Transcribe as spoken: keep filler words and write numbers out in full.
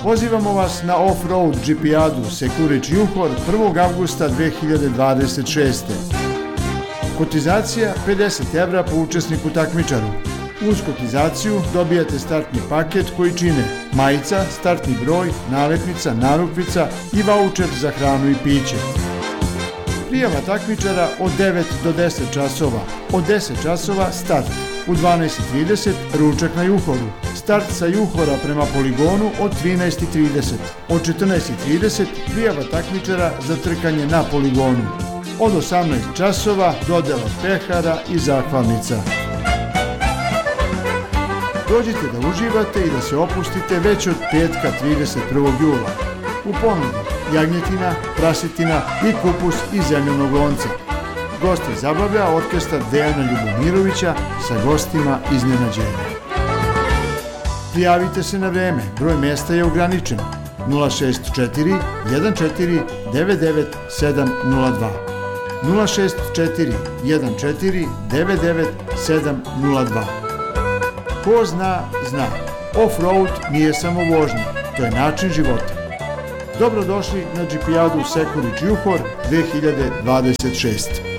Pozivamo vas na off-road džipijadu Sekurić-Juhor prvog avgusta dve hiljade dvadeset šeste. Kotizacija pedeset evra po učesniku takmičaru. Uz kotizaciju dobijate startni paket koji čine majica, startni broj, nalepnica, narukvica i vaučer za hranu i piće. Prijava takmičara od devet do deset časova. Od deset časova start. U dvanaest i trideset ručak na Juhoru. Start sa Juhora prema poligonu od trinaest i trideset. Od četrnaest i trideset prijava takmičara za trkanje na poligonu. Od osamnaest časova dodela pehara i zahvalnica. Dođite da uživate i da se opustite već od petka trideset prvog jula. U ponudi jagnjetina, prasetina i kupus iz zemljanog lonca. Goste zabavlja orkestar Dejana Ljubomirovića sa gostima iznenađenja. Prijavite se na vreme, broj mesta je ograničen. nula šest četiri jedan četiri devet devet sedam nula dva nula šest četiri jedan četiri devet devet sedam nula dva. Ko zna, zna. Off-road nije samo vožnja, to je način života. Dobrodošli na džipijadu Sekurić-Juhor dve hiljade dvadeset šeste.